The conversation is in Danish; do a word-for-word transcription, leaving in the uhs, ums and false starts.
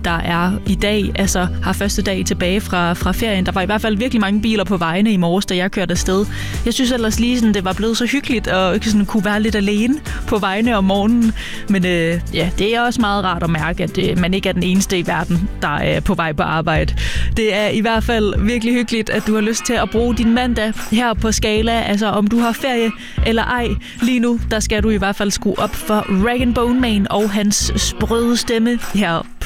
der er i dag, altså har første dag tilbage fra, fra ferien. Der var i hvert fald virkelig mange biler på vejene i morges, da jeg kørte afsted. Jeg synes ellers lige, sådan, det var blevet så hyggeligt at sådan, kunne være lidt alene på vejene om morgenen. Men øh, ja, det er også meget rart at mærke, at øh, man ikke er den eneste i verden, der er på vej på arbejde. Det er i hvert fald virkelig hyggeligt, at du har lyst til at bruge din mandag her på Skala. Altså om du har ferie eller ej. Lige nu, der skal du i hvert fald skrue op for Rag and Bone Man og hans sprøde stemme her